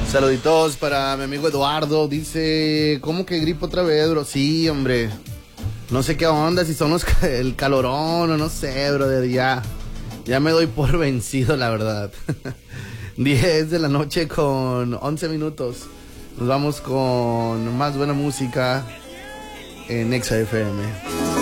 Saluditos para mi amigo Eduardo. Dice, ¿cómo que gripo otra vez, bro? Sí, hombre. No sé qué onda, si son el calorón o no sé, brother. Ya me doy por vencido, la verdad. 10 de la noche con 11 minutos. Nos vamos con más buena música en Exa FM.